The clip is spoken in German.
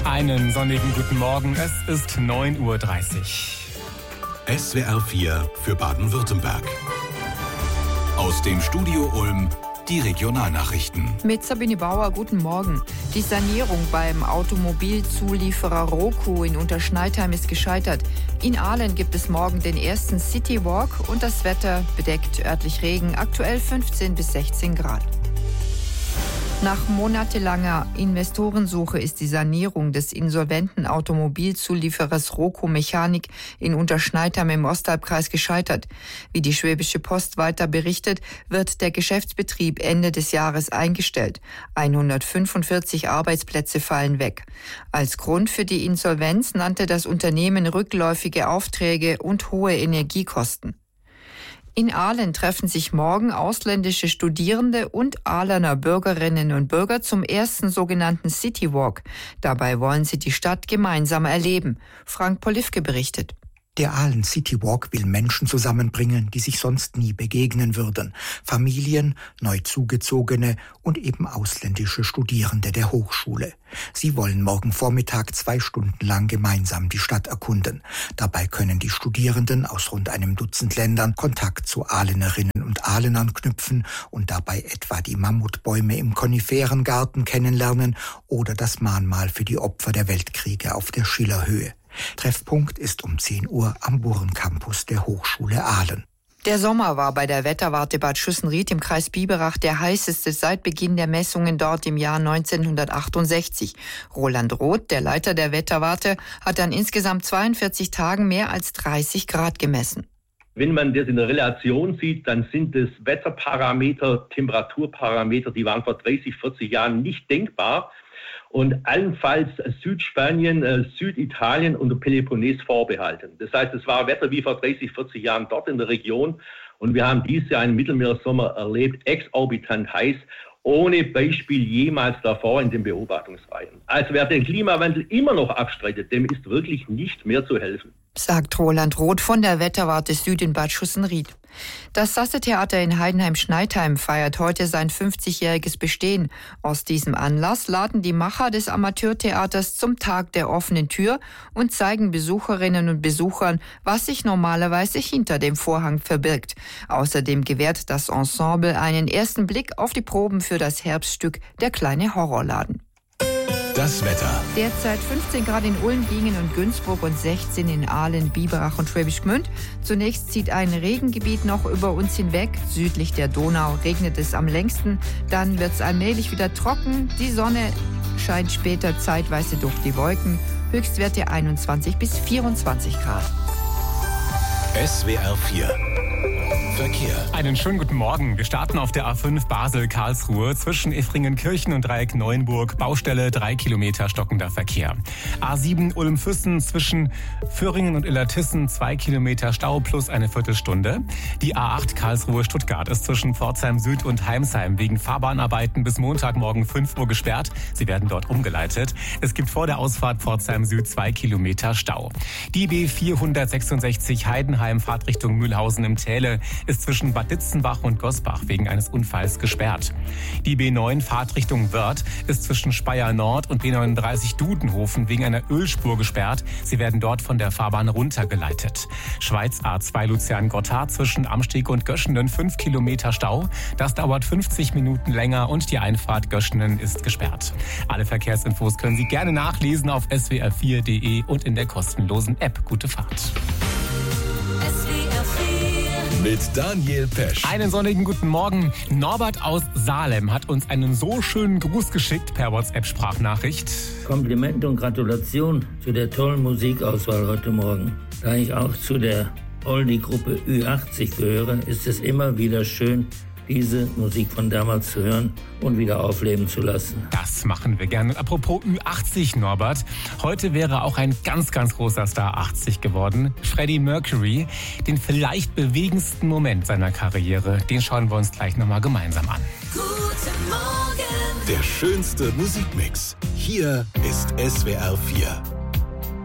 Einen sonnigen guten Morgen, es ist 9:30 Uhr. SWR 4 für Baden-Württemberg. Aus dem Studio Ulm die Regionalnachrichten. Mit Sabine Bauer, guten Morgen. Die Sanierung beim Automobilzulieferer Roku in Unterschneidheim ist gescheitert. In Ahlen gibt es morgen den ersten Citywalk und das Wetter bedeckt örtlich Regen, aktuell 15 bis 16 Grad. Nach monatelanger Investorensuche ist die Sanierung des insolventen Automobilzulieferers Roku Mechanik in Unterschneidheim im Ostalbkreis gescheitert. Wie die Schwäbische Post weiter berichtet, wird der Geschäftsbetrieb Ende des Jahres eingestellt. 145 Arbeitsplätze fallen weg. Als Grund für die Insolvenz nannte das Unternehmen rückläufige Aufträge und hohe Energiekosten. In Ahlen treffen sich morgen ausländische Studierende und Ahlener Bürgerinnen und Bürger zum ersten sogenannten Citywalk. Dabei wollen sie die Stadt gemeinsam erleben. Frank Polifke berichtet. Der Ahlen Citywalk will Menschen zusammenbringen, die sich sonst nie begegnen würden. Familien, neu zugezogene und eben ausländische Studierende der Hochschule. Sie wollen morgen Vormittag 2 Stunden lang gemeinsam die Stadt erkunden. Dabei können die Studierenden aus rund einem Dutzend Ländern Kontakt zu Ahlenerinnen und Ahlenern knüpfen und dabei etwa die Mammutbäume im Koniferengarten kennenlernen oder das Mahnmal für die Opfer der Weltkriege auf der Schillerhöhe. Treffpunkt ist um 10 Uhr am Burrencampus der Hochschule Ahlen. Der Sommer war bei der Wetterwarte Bad Schüssenried im Kreis Biberach der heißeste seit Beginn der Messungen dort im Jahr 1968. Roland Roth, der Leiter der Wetterwarte, hat an insgesamt 42 Tagen mehr als 30 Grad gemessen. Wenn man das in der Relation sieht, dann sind es Wetterparameter, Temperaturparameter, die waren vor 30, 40 Jahren nicht denkbar. Und allenfalls Südspanien, Süditalien und der Peloponnes vorbehalten. Das heißt, es war Wetter wie vor 30, 40 Jahren dort in der Region. Und wir haben dieses Jahr einen Mittelmeersommer erlebt, exorbitant heiß, ohne Beispiel jemals davor in den Beobachtungsreihen. Also wer den Klimawandel immer noch abstreitet, dem ist wirklich nicht mehr zu helfen, sagt Roland Roth von der Wetterwarte Süd in Bad Schüssenried. Das Sasse-Theater in Heidenheim-Schneidheim feiert heute sein 50-jähriges Bestehen. Aus diesem Anlass laden die Macher des Amateurtheaters zum Tag der offenen Tür und zeigen Besucherinnen und Besuchern, was sich normalerweise hinter dem Vorhang verbirgt. Außerdem gewährt das Ensemble einen ersten Blick auf die Proben für das Herbststück Der kleine Horrorladen. Das Wetter. Derzeit 15 Grad in Ulm, Bingen und Günzburg und 16 in Ahlen, Biberach und Schwäbisch Gmünd. Zunächst zieht ein Regengebiet noch über uns hinweg. Südlich der Donau regnet es am längsten. Dann wird es allmählich wieder trocken. Die Sonne scheint später zeitweise durch die Wolken. Höchstwerte 21 bis 24 Grad. SWR 4 Verkehr. Einen schönen guten Morgen. Wir starten auf der A5 Basel-Karlsruhe zwischen Effringenkirchen und Dreieck Neuenburg. Baustelle 3 Kilometer stockender Verkehr. A7 Ulm-Füssen zwischen Föhringen und Illertissen 2 Kilometer Stau plus eine Viertelstunde. Die A8 Karlsruhe-Stuttgart ist zwischen Pforzheim Süd und Heimsheim wegen Fahrbahnarbeiten bis Montagmorgen 5 Uhr gesperrt. Sie werden dort umgeleitet. Es gibt vor der Ausfahrt Pforzheim Süd 2 Kilometer Stau. Die B466 Heidenheim Fahrtrichtung Mühlhausen im Täle ist zwischen Bad Ditzenbach und Gosbach wegen eines Unfalls gesperrt. Die B9 Fahrtrichtung Wörth ist zwischen Speyer Nord und B39 Dudenhofen wegen einer Ölspur gesperrt. Sie werden dort von der Fahrbahn runtergeleitet. Schweiz A2 Luzern-Gotthard zwischen Amsteg und Göschenen 5 Kilometer Stau. Das dauert 50 Minuten länger und die Einfahrt Göschenen ist gesperrt. Alle Verkehrsinfos können Sie gerne nachlesen auf swr4.de und in der kostenlosen App. Gute Fahrt. Mit Daniel Pesch. Einen sonnigen guten Morgen. Norbert aus Salem hat uns einen so schönen Gruß geschickt per WhatsApp-Sprachnachricht. Komplimente und Gratulation zu der tollen Musikauswahl heute Morgen. Da ich auch zu der Oldie-Gruppe Ü80 gehöre, ist es immer wieder schön, diese Musik von damals zu hören und wieder aufleben zu lassen. Das machen wir gerne. Apropos Ü80, Norbert. Heute wäre auch ein ganz, ganz großer Star 80 geworden. Freddie Mercury. Den vielleicht bewegendsten Moment seiner Karriere, den schauen wir uns gleich nochmal gemeinsam an. Der schönste Musikmix. Hier ist SWR 4.